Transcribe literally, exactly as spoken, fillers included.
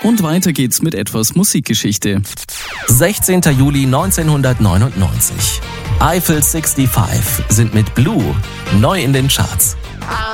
Und weiter geht's mit etwas Musikgeschichte. sechzehnter Juli neunzehnhundertneunundneunzig. Eiffel fünfundsechzig sind mit Blue neu in den Charts.